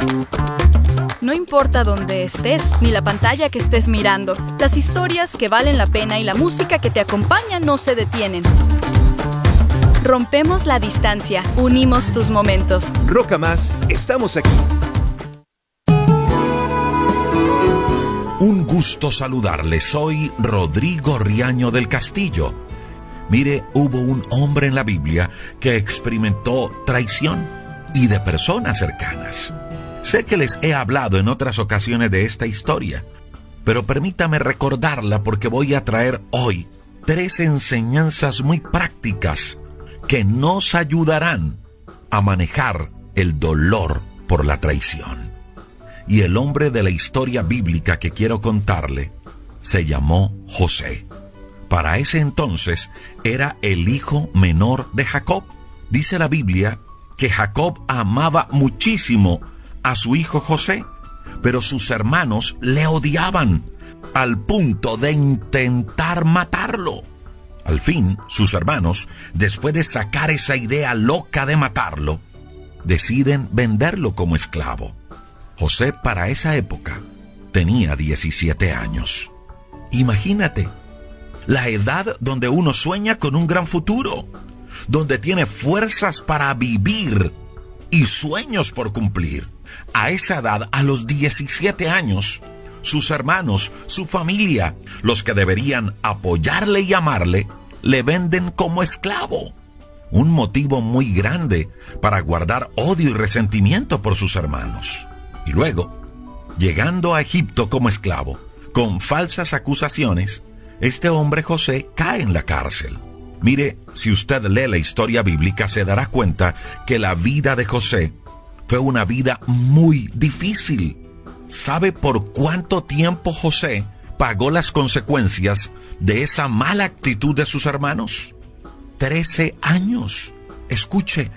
No importa dónde estés, ni la pantalla que estés mirando, las historias que valen la pena y la música que te acompaña no se detienen. Rompemos la distancia, unimos tus momentos. Roca Más, estamos aquí. Un gusto saludarle, soy Rodrigo Riaño del Castillo. Mire, hubo un hombre en la Biblia que experimentó traición y de personas cercanas. Sé que les he hablado en otras ocasiones de esta historia, pero permítame recordarla porque voy a traer hoy 3 enseñanzas muy prácticas que nos ayudarán a manejar el dolor por la traición. Y el hombre de la historia bíblica que quiero contarle se llamó José. Para ese entonces era el hijo menor de Jacob. Dice la Biblia que Jacob amaba muchísimo a su hijo José, pero sus hermanos le odiaban al punto de intentar matarlo. Al fin, sus hermanos, después de sacar esa idea loca de matarlo, deciden venderlo como esclavo. José para esa época tenía 17 años. Imagínate, la edad donde uno sueña con un gran futuro, donde tiene fuerzas para vivir y sueños por cumplir. A esa edad, a los 17 años, sus hermanos, su familia, los que deberían apoyarle y amarle, le venden como esclavo. Un motivo muy grande para guardar odio y resentimiento por sus hermanos. Y luego, llegando a Egipto como esclavo, con falsas acusaciones, este hombre José cae en la cárcel. Mire, si usted lee la historia bíblica, se dará cuenta que la vida de José fue una vida muy difícil. ¿Sabe por cuánto tiempo José pagó las consecuencias de esa mala actitud de sus hermanos? 13 años. Escuche,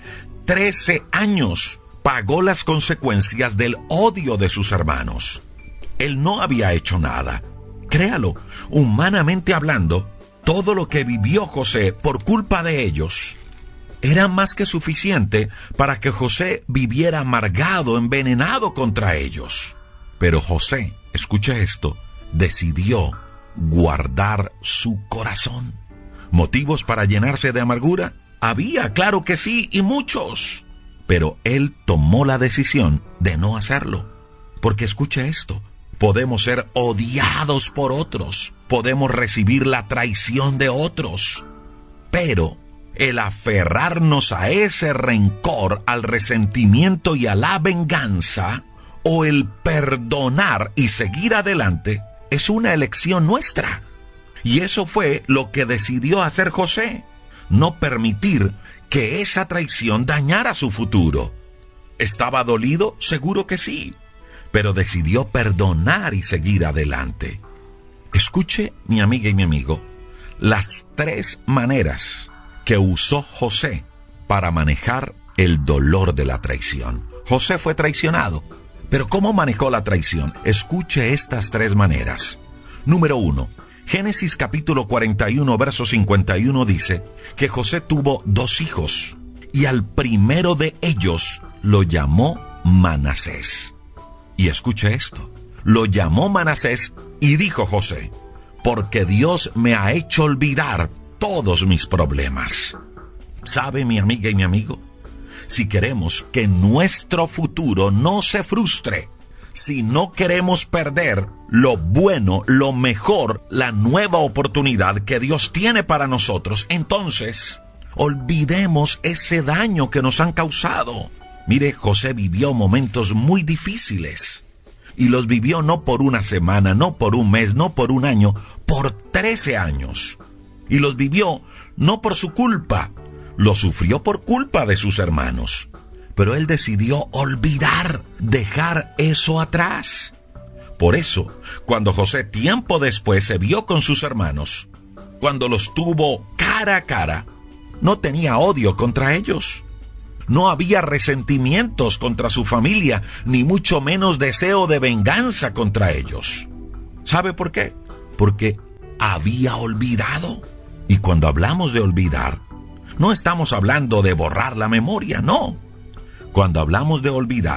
13 años pagó las consecuencias del odio de sus hermanos. Él no había hecho nada. Créalo, humanamente hablando, todo lo que vivió José por culpa de ellos era más que suficiente para que José viviera amargado, envenenado contra ellos. Pero José, escuche esto, decidió guardar su corazón. ¿Motivos para llenarse de amargura? Había, claro que sí, y muchos. Pero él tomó la decisión de no hacerlo. Porque escuche esto, podemos ser odiados por otros, podemos recibir la traición de otros, pero el aferrarnos a ese rencor, al resentimiento y a la venganza, o el perdonar y seguir adelante, es una elección nuestra. Y eso fue lo que decidió hacer José, no permitir que esa traición dañara su futuro. ¿Estaba dolido? Seguro que sí, pero decidió perdonar y seguir adelante. Escuche, mi amiga y mi amigo, las 3 maneras que usó José para manejar el dolor de la traición. José fue traicionado, pero ¿cómo manejó la traición? Escuche estas 3 maneras. Número 1. Génesis capítulo 41, verso 51 dice que José tuvo 2 hijos y al primero de ellos lo llamó Manasés. Y escuche esto, lo llamó Manasés y dijo José, porque Dios me ha hecho olvidar todos mis problemas. ¿Sabe, mi amiga y mi amigo? Si queremos que nuestro futuro no se frustre, si no queremos perder lo bueno, lo mejor, la nueva oportunidad que Dios tiene para nosotros, entonces olvidemos ese daño que nos han causado. Mire, José vivió momentos muy difíciles. Y los vivió no por una semana, no por un mes, no por un año, por 13 años. Y los vivió no por su culpa, lo sufrió por culpa de sus hermanos. Pero él decidió olvidar, dejar eso atrás. Por eso, cuando José tiempo después se vio con sus hermanos, cuando los tuvo cara a cara, no tenía odio contra ellos. No había resentimientos contra su familia, ni mucho menos deseo de venganza contra ellos. ¿Sabe por qué? Porque había olvidado. Y cuando hablamos de olvidar, no estamos hablando de borrar la memoria, no. Cuando hablamos de olvidar,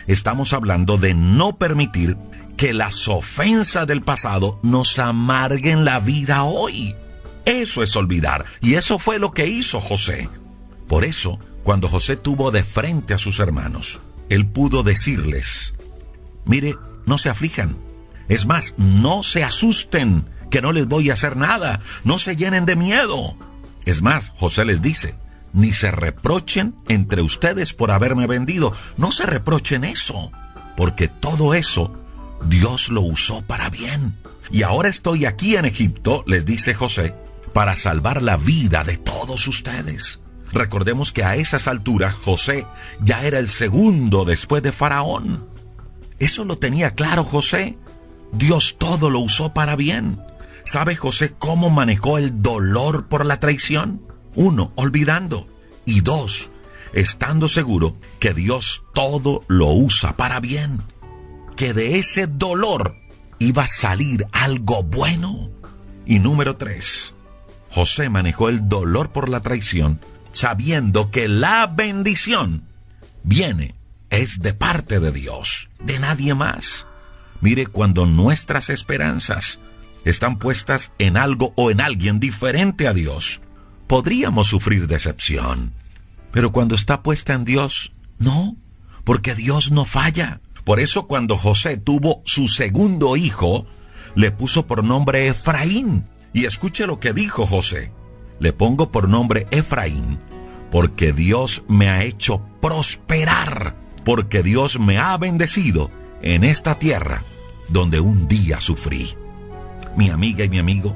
estamos hablando de no permitir que las ofensas del pasado nos amarguen la vida hoy. Eso es olvidar, y eso fue lo que hizo José. Por eso, cuando José tuvo de frente a sus hermanos, él pudo decirles: mire, no se aflijan. Es más, no se asusten, que no les voy a hacer nada. No se llenen de miedo. Es más, José les dice: ni se reprochen entre ustedes por haberme vendido. No se reprochen eso, porque todo eso Dios lo usó para bien. Y ahora estoy aquí en Egipto, les dice José, para salvar la vida de todos ustedes. Recordemos que a esas alturas José ya era el segundo después de Faraón. Eso lo tenía claro José. Dios todo lo usó para bien. ¿Sabe José cómo manejó el dolor por la traición? 1, olvidando. Y 2, estando seguro que Dios todo lo usa para bien. Que de ese dolor iba a salir algo bueno. Y número 3, José manejó el dolor por la traición sabiendo que la bendición es de parte de Dios, de nadie más. Mire, cuando nuestras esperanzas están puestas en algo o en alguien diferente a Dios, podríamos sufrir decepción. Pero cuando está puesta en Dios, no, porque Dios no falla. Por eso cuando José tuvo su segundo hijo, le puso por nombre Efraín. Y escuche lo que dijo José: le pongo por nombre Efraín, porque Dios me ha hecho prosperar, porque Dios me ha bendecido en esta tierra donde un día sufrí. Mi amiga y mi amigo,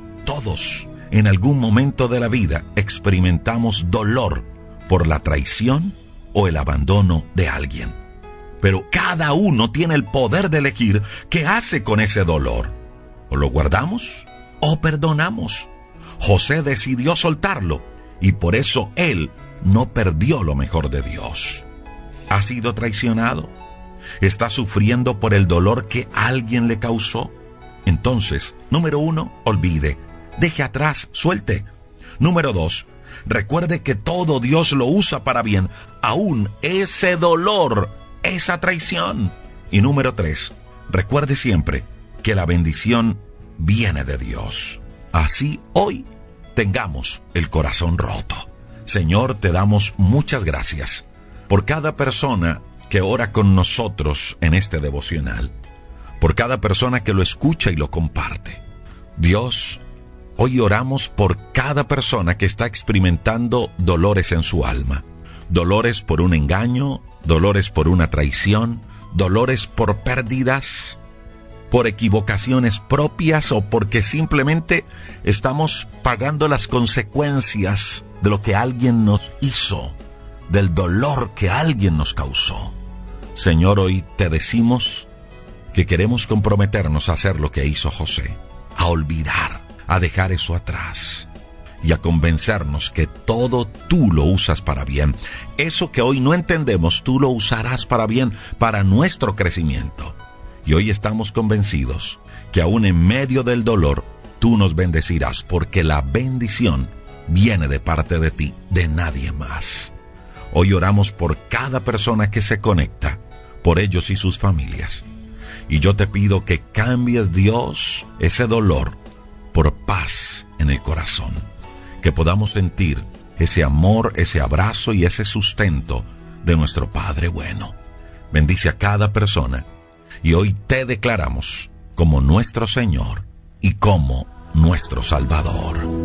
todos en algún momento de la vida experimentamos dolor por la traición o el abandono de alguien. Pero cada uno tiene el poder de elegir qué hace con ese dolor. O lo guardamos o perdonamos. José decidió soltarlo y por eso él no perdió lo mejor de Dios. ¿Ha sido traicionado? ¿Está sufriendo por el dolor que alguien le causó? Entonces, número 1, olvide, deje atrás, suelte. Número 2, recuerde que todo Dios lo usa para bien, aún ese dolor, esa traición. Y número 3, recuerde siempre que la bendición viene de Dios. Así hoy tengamos el corazón roto. Señor, te damos muchas gracias por cada persona que ora con nosotros en este devocional, por cada persona que lo escucha y lo comparte. Dios, hoy oramos por cada persona que está experimentando dolores en su alma. Dolores por un engaño, dolores por una traición, dolores por pérdidas, por equivocaciones propias o porque simplemente estamos pagando las consecuencias de lo que alguien nos hizo, del dolor que alguien nos causó. Señor, hoy te decimos que queremos comprometernos a hacer lo que hizo José, a olvidar, a dejar eso atrás y a convencernos que todo tú lo usas para bien. Eso que hoy no entendemos, tú lo usarás para bien, para nuestro crecimiento. Y hoy estamos convencidos que aún en medio del dolor, tú nos bendecirás, porque la bendición viene de parte de ti, de nadie más. Hoy oramos por cada persona que se conecta, por ellos y sus familias. Y yo te pido que cambies, Dios, ese dolor por paz en el corazón. Que podamos sentir ese amor, ese abrazo y ese sustento de nuestro Padre bueno. Bendice a cada persona. Y hoy te declaramos como nuestro Señor y como nuestro Salvador.